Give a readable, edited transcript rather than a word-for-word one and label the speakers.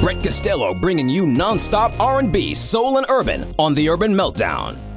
Speaker 1: Brett Costello bringing you nonstop R&B, soul, and urban on The Urban Meltdown.